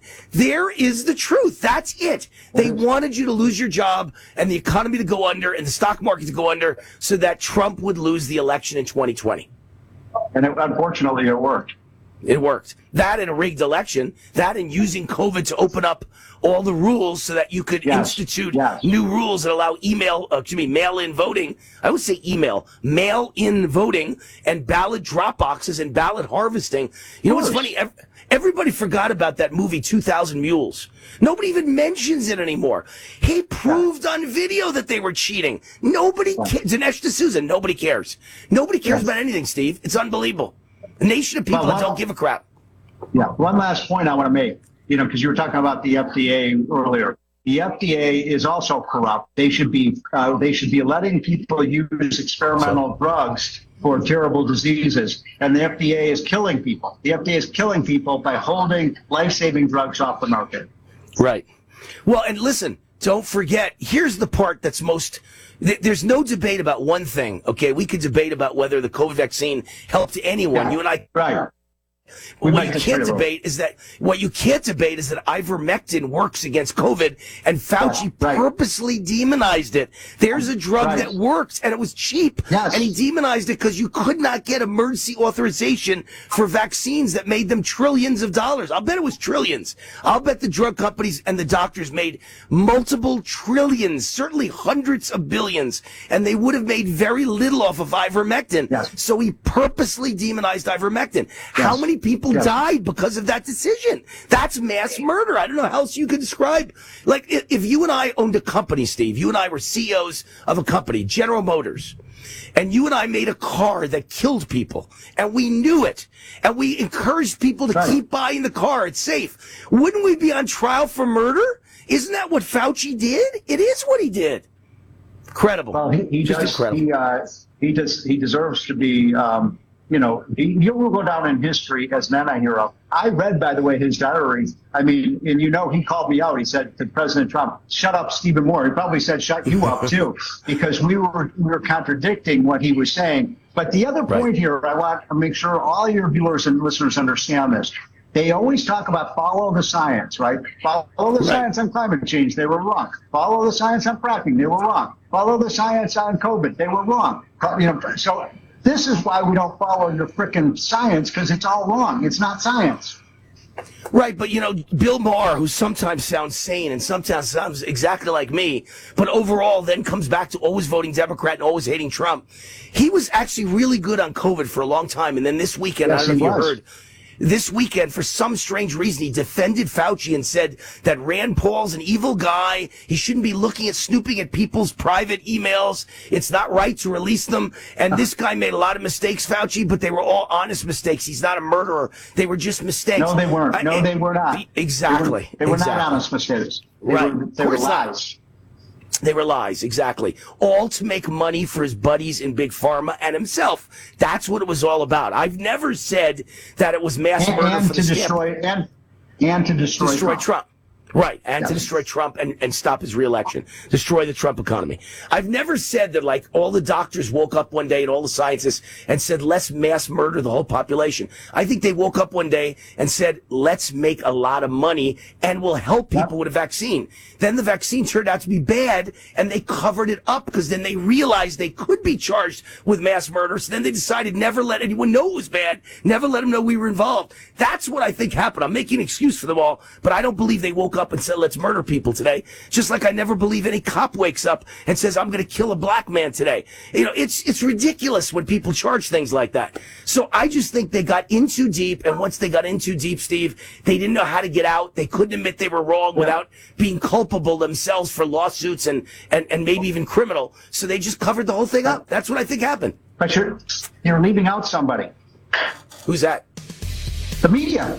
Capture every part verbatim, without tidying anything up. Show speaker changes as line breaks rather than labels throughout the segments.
There is the truth. That's it. They wanted you to lose your job and the economy to go under and the stock market to go under so that Trump would lose the election in twenty twenty.
And it, unfortunately, it worked.
It worked. That and a rigged election, that and using COVID to open up all the rules so that you could
yes.
institute
yes.
new rules that allow email, uh, excuse me, mail-in voting. I would say email, mail-in voting and ballot drop boxes and ballot harvesting. You know what's funny? Everybody forgot about that movie, two thousand Mules. Nobody even mentions it anymore. He proved on video that they were cheating. Nobody cares. Dinesh D'Souza, nobody cares. Nobody cares yes. about anything, Steve. It's unbelievable. A nation of people well, that don't give a crap.
Yeah. One last point I want to make, you know, because you were talking about the F D A earlier. The F D A is also corrupt. They should be uh, they should be letting people use experimental drugs for terrible diseases, and the F D A is killing people. The F D A is killing people by holding life-saving drugs off the market.
Right. Well, and listen, don't forget, here's the part that's most, th- there's no debate about one thing, okay? We could debate about whether the COVID vaccine helped anyone.
Yeah.
You and I.
Right.
Well, what you can't debate is that what you can't debate is that ivermectin works against COVID, and Fauci
right.
purposely demonized it. There's a drug
right.
that works, and it was cheap,
yes.
and he demonized it because you could not get emergency authorization for vaccines that made them trillions of dollars. I'll bet it was trillions. I'll bet the drug companies and the doctors made multiple trillions, certainly hundreds of billions, and they would have made very little off of ivermectin.
Yes.
So he purposely demonized ivermectin. Yes. How many people
yes.
died because of that decision? That's mass murder. I don't know how else you could describe. Like, if, if you and I owned a company, Steve, you and I were C E Os of a company, General Motors, and you and I made a car that killed people, and we knew it, and we encouraged people to
right.
keep buying the car, it's safe, wouldn't we be on trial for murder? Isn't that what Fauci did? It is what he did. Incredible.
Well, he, he
Just
does.
incredible.
He, uh, he does. He deserves to be. Um, You know, he will go down in history as an anti-hero. I read, by the way, his diary. I mean, and you know, he called me out. He said to President Trump, "Shut up, Stephen Moore." He probably said, "Shut you up too," because we were we were contradicting what he was saying. But the other point
right.
here, I want to make sure all your viewers and listeners understand this. They always talk about follow the science, right? Follow the right. science on climate change. They were wrong. Follow the science on fracking. They were wrong. Follow the science on COVID. They were wrong. You know, so. This is why we don't follow your frickin' science, because it's all wrong. It's not science.
Right, but you know, Bill Maher, who sometimes sounds sane and sometimes sounds exactly like me, but overall then comes back to always voting Democrat and always hating Trump. He was actually really good on COVID for a long time, and then this weekend,
Yes,
I don't know if you
was.
heard, this weekend, for some strange reason, he defended Fauci and said that Rand Paul's an evil guy. He shouldn't be looking at snooping at people's private emails. It's not right to release them. And this guy made a lot of mistakes, Fauci, but they were all honest mistakes. He's not a murderer. They were just mistakes.
No, they weren't. No,
I,
they were not.
Exactly.
They were, they were
exactly.
not honest mistakes. They
right.
were, they were lies.
They were lies, exactly. All to make money for his buddies in Big Pharma and himself. That's what it was all about. I've never said that it was mass
And,
murder
and
for
to
the
destroy and and to destroy,
destroy
Trump.
Trump. Right, and
Yes.
to destroy Trump and, and stop his reelection. Destroy the Trump economy. I've never said that, like, all the doctors woke up one day and all the scientists and said, let's mass murder the whole population. I think they woke up one day and said, let's make a lot of money and we'll help people
Yep.
with a vaccine. Then the vaccine turned out to be bad and they covered it up because then they realized they could be charged with mass murder. So then they decided never let anyone know it was bad, never let them know we were involved. That's what I think happened. I'm making an excuse for them all, but I don't believe they woke up and said, let's murder people today. Just like I never believe any cop wakes up and says, I'm going to kill a black man today. You know, it's, it's ridiculous when people charge things like that. So I just think they got in too deep. And once they got in too deep, Steve, they didn't know how to get out. They couldn't admit they were wrong without being culpable themselves for lawsuits and, and, and maybe even criminal. So they just covered the whole thing up. That's what I think happened.
But you're you're leaving out somebody.
Who's that?
The media.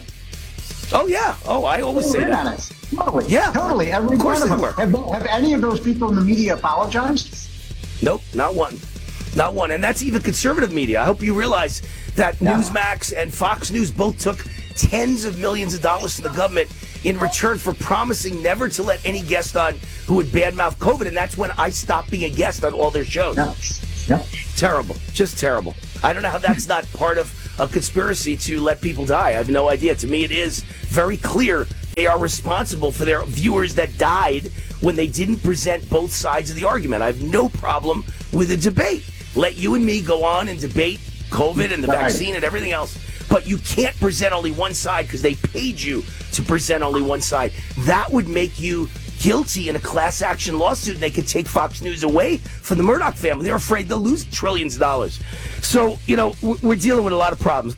Oh, yeah. Oh, I always say
They're in
that.
on it. Totally.
Yeah.
Totally. Every
Of course
one of
they
them.
were.
Have, have any of those people in the media apologized?
Nope, not one. Not one. And that's even conservative media. I hope you realize that
Yeah.
Newsmax and Fox News both took tens of millions of dollars from the government in return for promising never to let any guest on who would badmouth COVID. And that's when I stopped being a guest on all their shows.
Yeah. Yeah.
Terrible. Just terrible. I don't know how that's not part of a conspiracy to let people die. I have no idea. To me, it is very clear They are responsible for their viewers that died when they didn't present both sides of the argument. I have no problem with a debate. Let you and me go on and debate COVID and the
Right.
vaccine and everything else. But you can't present only one side because they paid you to present only one side. That would make you guilty in a class action lawsuit. They could take Fox News away from the Murdoch family. They're afraid they'll lose trillions of dollars. So, you know, we're dealing with a lot of problems.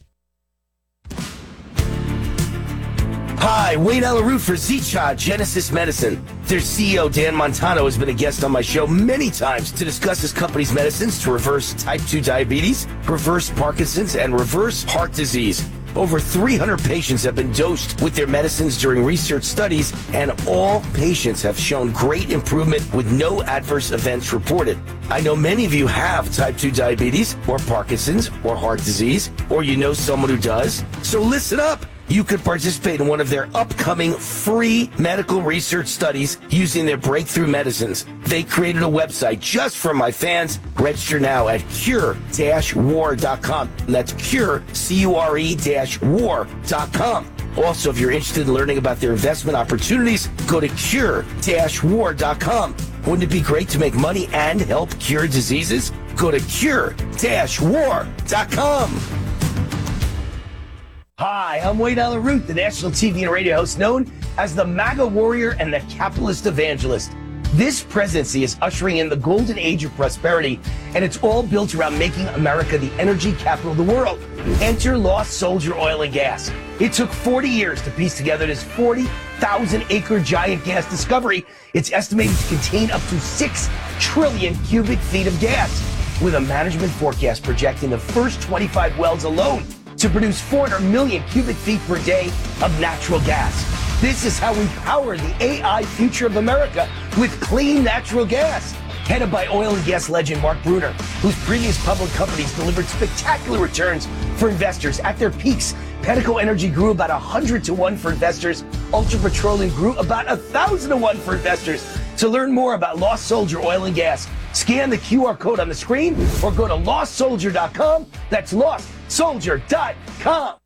Hi, Wayne Alaroot for Zcha Genesis Medicine. Their C E O, Dan Montano, has been a guest on my show many times to discuss his company's medicines to reverse type two diabetes, reverse Parkinson's, and reverse heart disease. Over three hundred patients have been dosed with their medicines during research studies, and all patients have shown great improvement with no adverse events reported. I know many of you have type two diabetes, or Parkinson's, or heart disease, or you know someone who does. So listen up. You could participate in one of their upcoming free medical research studies using their breakthrough medicines. They created a website just for my fans. Register now at cure dash war dot com. That's cure, C U R E dash war dot com. Also, if you're interested in learning about their investment opportunities, go to cure dash war dot com. Wouldn't it be great to make money and help cure diseases? Go to cure dash war dot com. Hi, I'm Wayne Alaroot, the national T V and radio host known as the MAGA warrior and the capitalist evangelist. This presidency is ushering in the golden age of prosperity, and it's all built around making America the energy capital of the world. Enter Lost Soldier Oil and Gas. It took forty years to piece together this forty thousand acre giant gas discovery. It's estimated to contain up to six trillion cubic feet of gas, with a management forecast projecting the first twenty-five wells alone to produce four hundred million cubic feet per day of natural gas. This is how we power the A I future of America with clean natural gas. Headed by oil and gas legend Mark Bruner, whose previous public companies delivered spectacular returns for investors. At their peaks, Pedico Energy grew about one hundred to one for investors. Ultra Petroleum grew about one thousand to one for investors. To learn more about Lost Soldier Oil and Gas, scan the Q R code on the screen or go to lost soldier dot com. That's lost soldier dot com.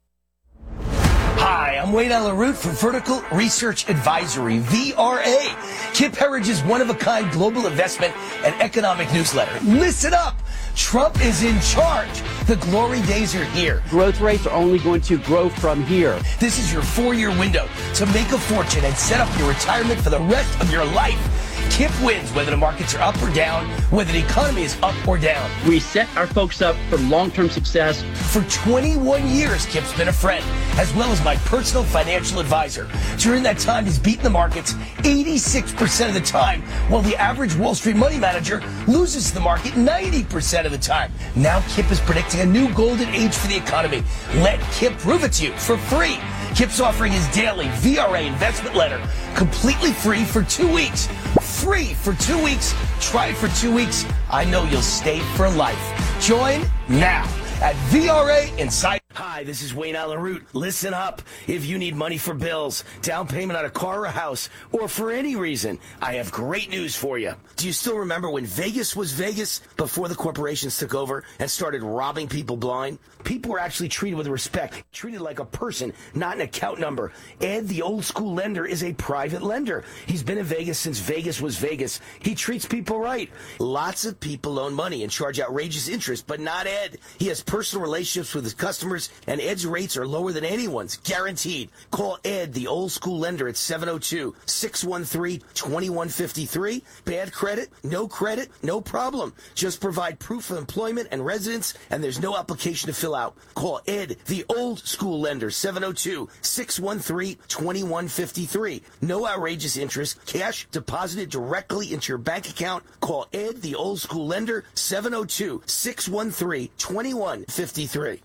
Hi, I'm Wayne Alaroot for Vertical Research Advisory, V R A, Kip Herridge's one-of-a-kind global investment and economic newsletter. Listen up! Trump is in charge. The glory days are here.
Growth rates are only going to grow from here.
This is your four-year window to make a fortune and set up your retirement for the rest of your life. Kip wins whether the markets are up or down, whether the economy is up or down.
We set our folks up for long-term success.
For twenty-one years, Kip's been a friend, as well as my personal financial advisor. During that time, he's beaten the markets eighty-six percent of the time, while the average Wall Street money manager loses the market ninety percent of the time. Now Kip is predicting a new golden age for the economy. Let Kip prove it to you for free. Kip's offering his daily V R A investment letter completely free for two weeks. Free for two weeks. Try it for two weeks. I know you'll stay for life. Join now at V R A Inside. Hi, this is Wayne Alaroot. Listen up. If you need money for bills, down payment on a car or a house, or for any reason, I have great news for you. Do you still remember when Vegas was Vegas before the corporations took over and started robbing people blind? People were actually treated with respect, treated like a person, not an account number. Ed, the old school lender, is a private lender. He's been in Vegas since Vegas was Vegas. He treats people right. Lots of people loan money and charge outrageous interest, but not Ed. He has personal relationships with his customers, and Ed's rates are lower than anyone's, guaranteed. Call Ed, the old school lender, at seven oh two, six one three, two one five three. Bad credit? No credit? No problem. Just provide proof of employment and residence, and there's no application to fill out. Call Ed, the old school lender, seven oh two, six one three, two one five three. No outrageous interest. Cash deposited directly into your bank account. Call Ed, the old school lender, seven oh two, six one three, two one five three.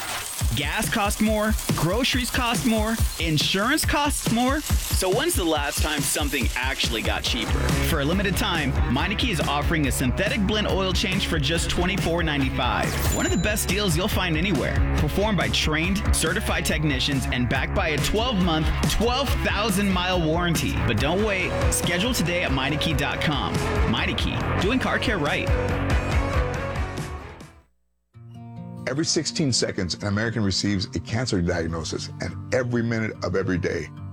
Gas costs more, groceries cost more, insurance costs more. So when's the last time something actually got cheaper? For a limited time, Meineke is offering a synthetic blend oil change for just twenty-four ninety-five. One of the best deals you'll find anywhere. Performed by trained, certified technicians and backed by a twelve-month, twelve thousand mile warranty. But don't wait. Schedule today at Meineke dot com. Meineke, doing car care right.
Every sixteen seconds, an American receives a cancer diagnosis, and every minute of every day,